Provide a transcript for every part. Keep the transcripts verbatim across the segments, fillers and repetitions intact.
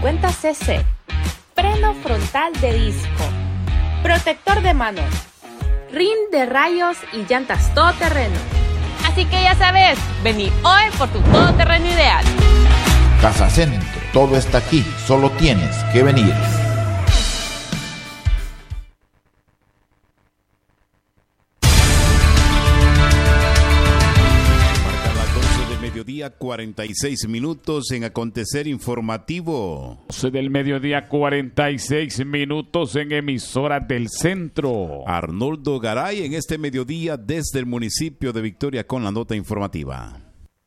cincuenta cc, freno frontal de disco, protector de manos, rin de rayos y llantas todoterreno. Así que ya sabes, vení hoy por tu todoterreno ideal. Casa Centro, todo está aquí, solo tienes que venir. Mediodía, cuarenta y seis minutos en acontecer informativo. doce del mediodía, cuarenta y seis minutos en emisora del centro. Arnoldo Garay en este mediodía desde el municipio de Victoria con la nota informativa.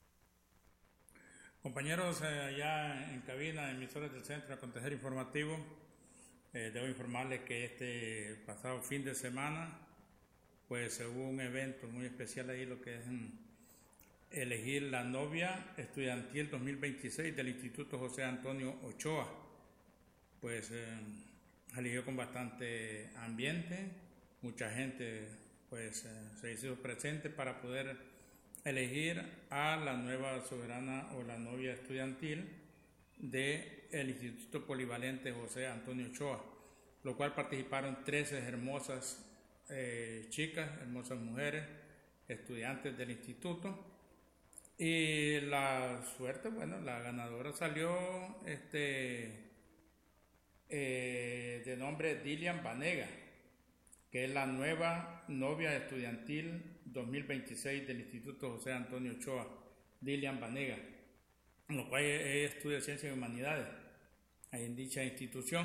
Compañeros, eh, allá en cabina, emisoras del centro, acontecer informativo, eh, debo informarles que este pasado fin de semana, pues hubo un evento muy especial ahí, lo que es en elegir la novia estudiantil dos mil veintiséis del Instituto José Antonio Ochoa. Pues eh, eligió con bastante ambiente, mucha gente pues eh, se hizo presente para poder elegir a la nueva soberana o la novia estudiantil del Instituto Polivalente José Antonio Ochoa, lo cual participaron trece hermosas eh, chicas, hermosas mujeres, estudiantes del instituto. Y la suerte, bueno, la ganadora salió este, eh, de nombre Dilian Vanega, que es la nueva novia estudiantil dos mil veintiséis del Instituto José Antonio Ochoa, Dilian Vanega, lo cual ella estudia Ciencias y Humanidades ahí en dicha institución.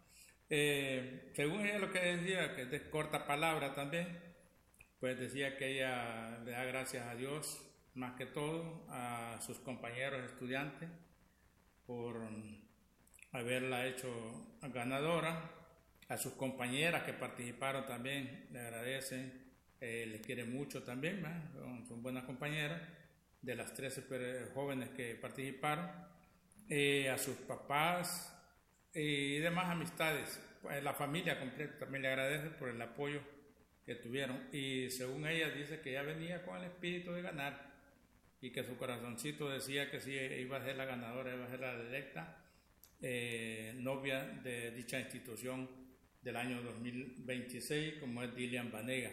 Eh, según ella lo que decía, que es de corta palabra también, pues decía que ella le da gracias a Dios, más que todo a sus compañeros estudiantes por haberla hecho ganadora, a sus compañeras que participaron también le agradecen, eh, les quiere mucho también, ¿no? son, son buenas compañeras de las trece jóvenes que participaron, eh, a sus papás y demás amistades, la familia completa también le agradece por el apoyo que tuvieron, y según ella dice que ya venía con el espíritu de ganar y que su corazoncito decía que sí iba a ser la ganadora, iba a ser la electa eh, novia de dicha institución del año dos mil veintiséis, como es Dilian Vanega.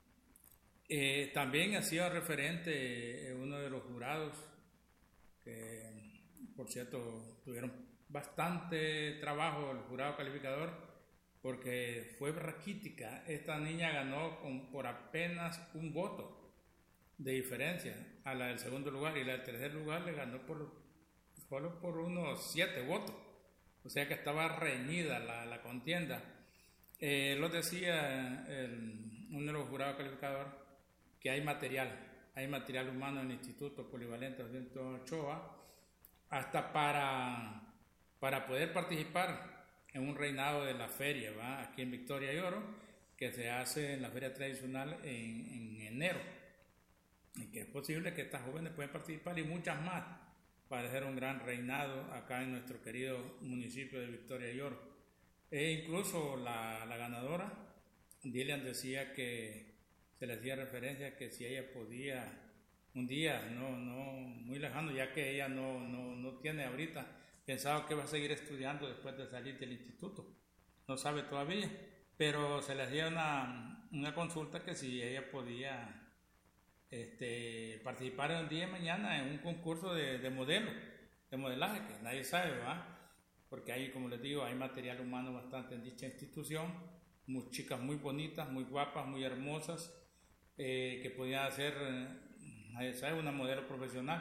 Eh, también ha sido referente eh, uno de los jurados, que por cierto tuvieron bastante trabajo el jurado calificador, porque fue raquítica. Esta niña ganó con, por apenas un voto de diferencia a la del segundo lugar, y la del tercer lugar le ganó por solo por unos siete votos, o sea que estaba reñida la, la contienda. Eh, lo decía el, uno de los jurados calificadores, que hay material, hay material humano en el Instituto Polivalente José Ochoa, hasta para, para poder participar en un reinado de la feria, ¿va? Aquí en Victoria y Oro, que se hace en la feria tradicional en, en enero. Y que es posible que estas jóvenes puedan participar y muchas más para hacer un gran reinado acá en nuestro querido municipio de Victoria y Oro. E incluso la, la ganadora, Dilian, decía que se le hacía referencia que si ella podía un día, no, no muy lejano, ya que ella no, no, no tiene ahorita, pensaba que va a seguir estudiando después de salir del instituto, no sabe todavía, pero se le hacía una, una consulta que si ella podía Este, participar un día de mañana en un concurso de, de modelo, de modelaje, que nadie sabe, ¿verdad? Porque hay, como les digo, hay material humano bastante en dicha institución, muy chicas muy bonitas, muy guapas, muy hermosas, eh, que podían hacer, nadie sabe, una modelo profesional.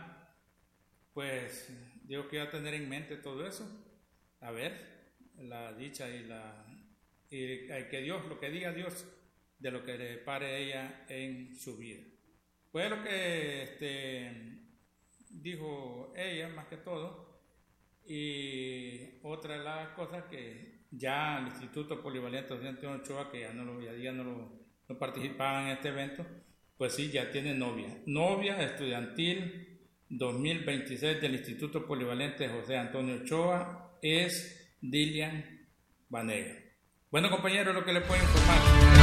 Pues Dios quiero tener en mente todo eso, a ver, la dicha y la y que Dios, lo que diga Dios, de lo que le pare a ella en su vida. Fue lo que este, dijo ella, más que todo. Y otra de las cosas que ya el Instituto Polivalente José Antonio Ochoa, que ya no lo, ya, ya no, lo, no participaba en este evento, pues sí, ya tiene novia. Novia estudiantil dos mil veintiséis del Instituto Polivalente José Antonio Ochoa es Dilian Vanega. Bueno, compañeros, lo que les puedo informar.